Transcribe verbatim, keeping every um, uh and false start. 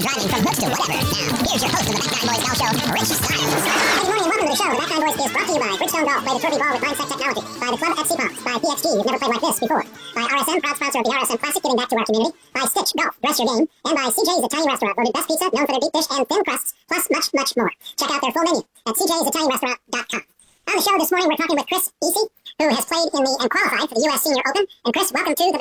driving from hooks to whatever. Now, here's your host of the Back Nine Boys Golf Show, Rich Styles. Good morning and welcome to the show. The Back Nine Boys is brought to you by Bridgestone Golf. Play the trophy ball with Mindset Technology. By the Club at Sea Palms. By P X G. You've never played like this before. By R S M, proud sponsor of the R S M Classic, giving back to our community. By Stitch Golf, dress your game. And by C J's Italian Restaurant, voted best pizza, known for their deep dish and thin crusts, plus much, much more. Check out their full menu at c j's italian restaurant dot com. On the show this morning, we're talking with Chris Easy, who has played in the and qualified for the U S Senior Open. And Chris, welcome to the